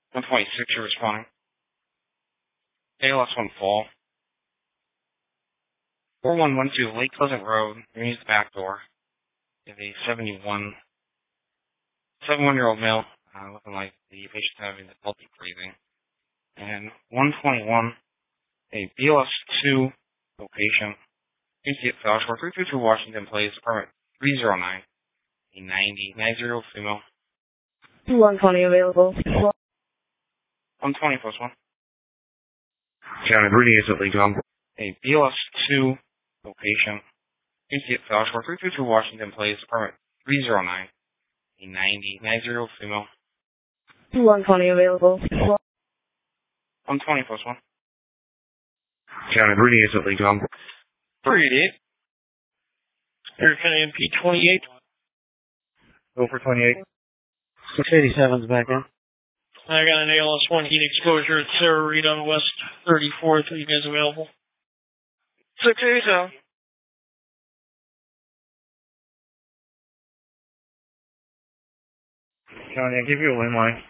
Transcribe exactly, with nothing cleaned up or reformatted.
one twenty-six, you're responding. A L S one fall. four one one two Lake Pleasant Road. You use the back door. You have a seventy-one, seventy-one-year-old male, uh, looking like the patient's having difficulty breathing. And one twenty-one, a B L S two location. You see it South Shore, three two two Washington Place, apartment three oh nine, a ninety, ninety female. one twenty available. one twenty plus one. County breeding is at Lake John. A B L S two location. You see it South Shore, three two two Washington Place, apartment three oh nine, a ninety, ninety female. one twenty available. one twenty plus one. County breeding is at Lake John. three eighty-eight. Air County M P twenty-eight. Go for twenty-eight. six eighty-seven's back in. I got an A L S one heat exposure at Sarah Reed on West thirty-fourth. Are you guys available? six eighty-seven. County, I'll give you a win line.